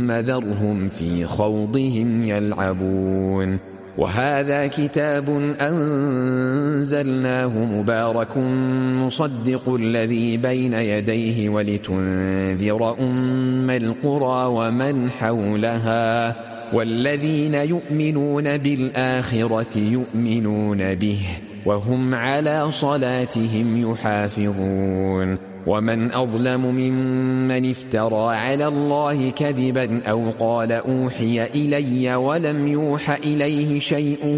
ثم ذرهم في خوضهم يلعبون. وهذا كتاب أنزلناه مبارك مصدق الذي بين يديه ولتنذر أم القرى ومن حولها والذين يؤمنون بالآخرة يؤمنون به وهم على صلاتهم يحافظون. ومن أظلم ممن افترى على الله كذبا أو قال أوحي إلي ولم يوح إليه شيء